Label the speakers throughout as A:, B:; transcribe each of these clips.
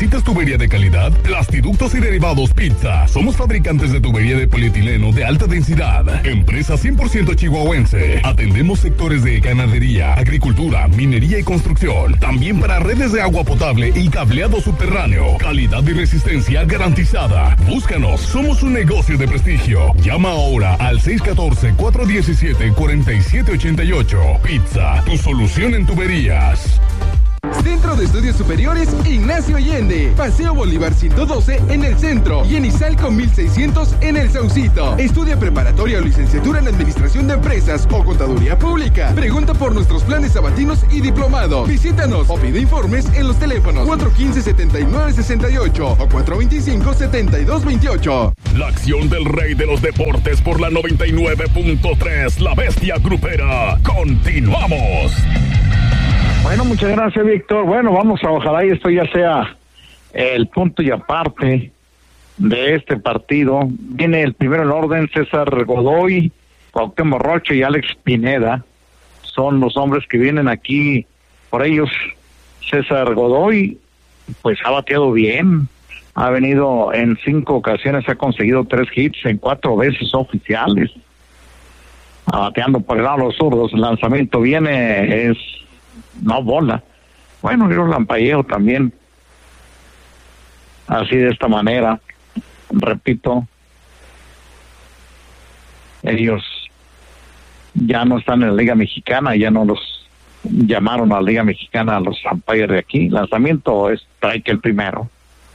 A: ¿Necesitas tubería de calidad? Plastiductos y derivados Pizza. Somos fabricantes de tubería de polietileno de alta densidad. Empresa 100% chihuahuense. Atendemos sectores de ganadería, agricultura, minería y construcción. También para redes de agua potable y cableado subterráneo. Calidad y resistencia garantizada. Búscanos. Somos un negocio de prestigio. Llama ahora al 614-417-4788. Pizza, tu solución en tuberías.
B: Centro de Estudios Superiores Ignacio Allende, Paseo Bolívar 112 en el centro y en Izalco 1600 en el Saucito. Estudia preparatoria o licenciatura en Administración de Empresas o Contaduría Pública. Pregunta por nuestros planes sabatinos y diplomado. Visítanos o pide informes en los teléfonos 415-7968 o 425-7228.
A: La acción del rey de los deportes por la 99.3, La Bestia Grupera. Continuamos.
C: Bueno, muchas gracias, Víctor. Bueno, ojalá y esto ya sea el punto y aparte de este partido. Viene el primero en orden, César Godoy, Cuauhtémoc Rocha y Alex Pineda. Son los hombres que vienen aquí por ellos. César Godoy, pues ha bateado bien. Ha venido en 5 ocasiones, ha conseguido 3 hits en 4 veces oficiales. Bateando por el lado de los zurdos. El lanzamiento viene, no bola. Bueno, yo lampalleo también. Así de esta manera. Repito, ellos ya no están en la Liga Mexicana, ya no los llamaron a la Liga Mexicana a los umpires de aquí. Lanzamiento es strike el primero.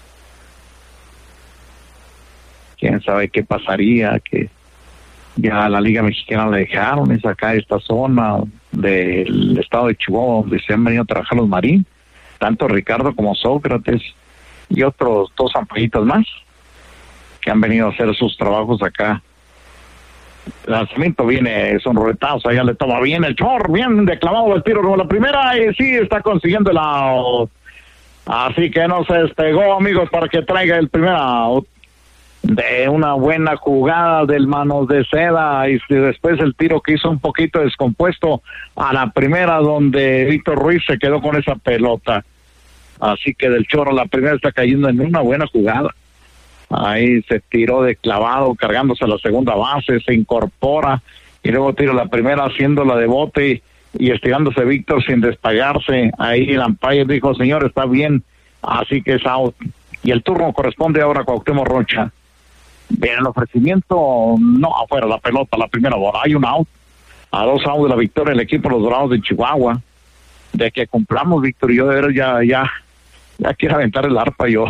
C: Quién sabe qué pasaría, que ya a la Liga Mexicana le dejaron, es acá esta zona del estado de Chihuahua donde se han venido a trabajar los Marín, tanto Ricardo como Sócrates y otros 2 ampollitas más que han venido a hacer sus trabajos acá. El lanzamiento viene, es un roletazo, allá le toma bien el chor, bien declamado el tiro como la primera, y sí está consiguiendo el out. Así que no se despegó, amigos, para que traiga el primer out de una buena jugada del Manos de Seda, y después el tiro que hizo un poquito descompuesto a la primera, donde Víctor Ruiz se quedó con esa pelota. Así que del Chorro la primera está cayendo en una buena jugada. Ahí se tiró de clavado, cargándose a la segunda base, se incorpora y luego tira la primera haciéndola de bote y estirándose Víctor sin despegarse. Ahí el umpire dijo, señor, está bien, así que es out. Y el turno corresponde ahora a Cuauhtémoc Rocha. Bien, el ofrecimiento, no, afuera la pelota, la primera bola, hay un out, a 2 outs de la victoria el equipo de los Dorados de Chihuahua. De que cumplamos, Víctor, y yo de ver ya quiero aventar el arpa yo.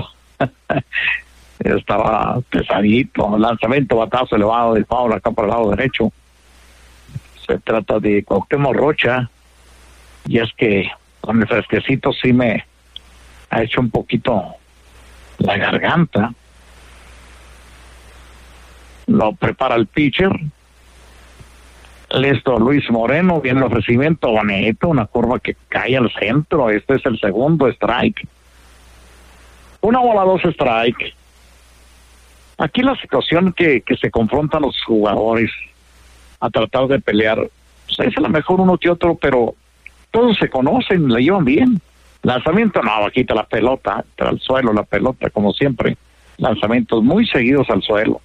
C: Estaba pesadito, lanzamiento, batazo elevado del foul acá por el lado derecho. Se trata de Cuauhtémoc Rocha, y es que con el fresquecito sí me ha hecho un poquito la garganta. Lo prepara el pitcher. Listo, Luis Moreno, viene el ofrecimiento bonito, una curva que cae al centro. Este es el segundo strike. 1-2 strike. Aquí la situación que se confrontan los jugadores a tratar de pelear, pues es a lo mejor uno que otro, pero todos se conocen, la llevan bien. Lanzamiento, no, bajita la pelota, al suelo la pelota, como siempre. Lanzamientos muy seguidos al suelo.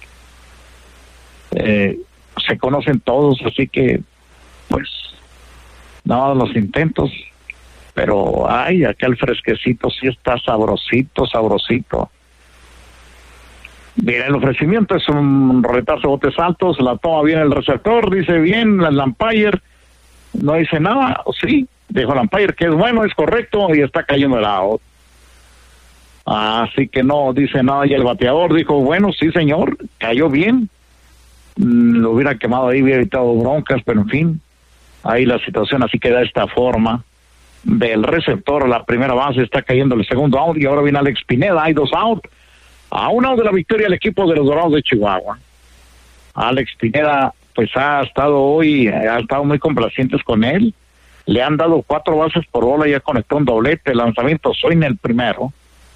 C: Se conocen todos, así que pues nada, los intentos, pero ay, acá el fresquecito sí está sabrosito. Bien, el ofrecimiento es un roletazo, botes altos, la toma bien el receptor, dice bien el umpire, no dice nada, sí, dijo el umpire que es bueno, es correcto, y está cayendo el out. Así que no dice nada, y el bateador dijo, bueno, sí señor, cayó bien. Lo hubiera quemado ahí, hubiera evitado broncas, pero en fin, ahí la situación así queda de esta forma. Del receptor a la primera base está cayendo el segundo out, y ahora viene Alex Pineda, hay 2 out. A 1 out de la victoria el equipo de los Dorados de Chihuahua. Alex Pineda pues ha estado muy complacientes con él. Le han dado 4 bases por bola, ya conectó un doblete, el lanzamiento suena el primero.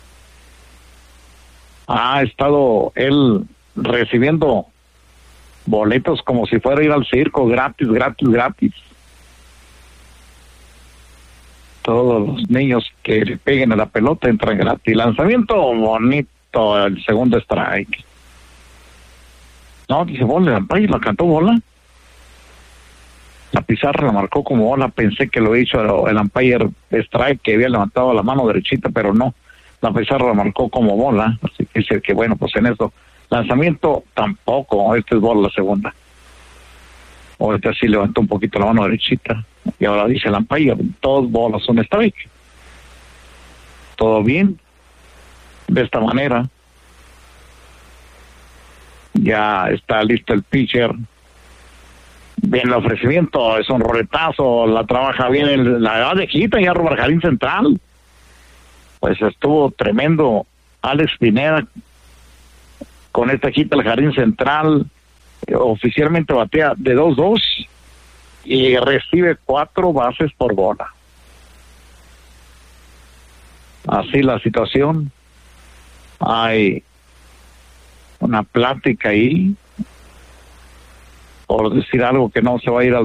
C: Ha estado él recibiendo boletos como si fuera a ir al circo, gratis. Todos los niños que le peguen a la pelota entran gratis. Lanzamiento bonito, el segundo strike. No, dice bola, el umpire la cantó bola. La pizarra la marcó como bola. Pensé que lo hizo el umpire strike, que había levantado la mano derechita, pero no. La pizarra la marcó como bola. Así que dice que bueno, pues en eso. Lanzamiento tampoco. Esta es bola la segunda. Ahorita sí levantó un poquito la mano derechita. Y ahora dice el umpire, dos bolas son strike. Todo bien. De esta manera. Ya está listo el pitcher. Bien el ofrecimiento, es un roletazo, la trabaja bien, la de quita ya roba el jardín central. Pues estuvo tremendo Alex Pineda con esta quita el jardín central. Oficialmente batea de 2-2 y recibe 4 bases por bola. Así la situación. Hay una plática ahí, por decir algo que no se va a ir al